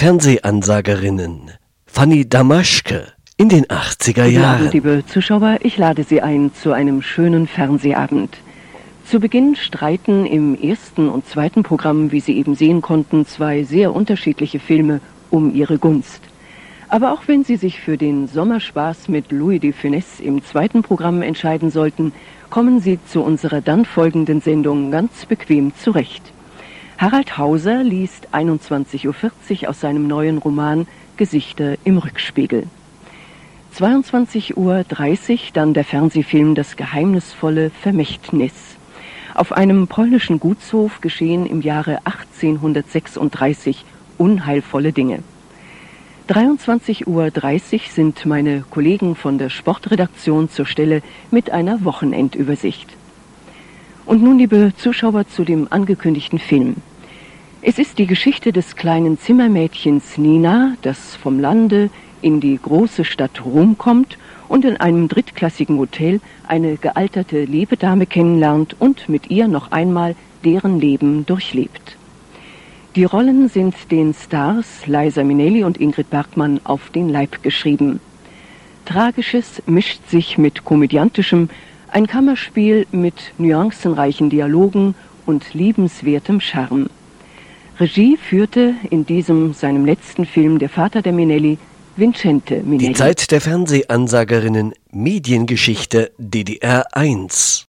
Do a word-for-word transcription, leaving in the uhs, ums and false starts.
Fernsehansagerinnen Fanny Damaschke in den achtziger Jahren. Guten Abend, liebe Zuschauer, ich lade Sie ein zu einem schönen Fernsehabend. Zu Beginn streiten im ersten und zweiten Programm, wie Sie eben sehen konnten, zwei sehr unterschiedliche Filme um ihre Gunst. Aber auch wenn Sie sich für den Sommerspaß mit Louis de Funès im zweiten Programm entscheiden sollten, kommen Sie zu unserer dann folgenden Sendung ganz bequem zurecht. Harald Hauser liest einundzwanzig Uhr vierzig aus seinem neuen Roman Gesichter im Rückspiegel. zweiundzwanzig Uhr dreißig dann der Fernsehfilm Das geheimnisvolle Vermächtnis. Auf einem polnischen Gutshof geschehen im Jahre achtzehnhundertsechsunddreißig unheilvolle Dinge. dreiundzwanzig Uhr dreißig sind meine Kollegen von der Sportredaktion zur Stelle mit einer Wochenendübersicht. Und nun, liebe Zuschauer, zu dem angekündigten Film. Es ist die Geschichte des kleinen Zimmermädchens Nina, das vom Lande in die große Stadt Rom kommt und in einem drittklassigen Hotel eine gealterte Liebedame kennenlernt und mit ihr noch einmal deren Leben durchlebt. Die Rollen sind den Stars Liza Minnelli und Ingrid Bergman auf den Leib geschrieben. Tragisches mischt sich mit Komödiantischem, ein Kammerspiel mit nuancenreichen Dialogen und liebenswertem Charme. Regie führte in diesem, seinem letzten Film, der Vater der Minnelli, Vincente Minnelli. Die Zeit der Fernsehansagerinnen, Mediengeschichte D D R eins.